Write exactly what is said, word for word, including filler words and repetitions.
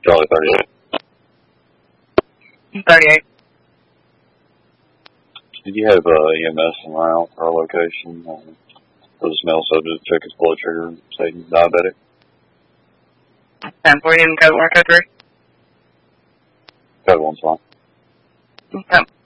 Charlie thirty-eight. thirty-eight. Did you have uh, E M S around our location um, for the male subject? Check his blood sugar and say he's diabetic. ten forty and code one code three. Code one's fine. Okay.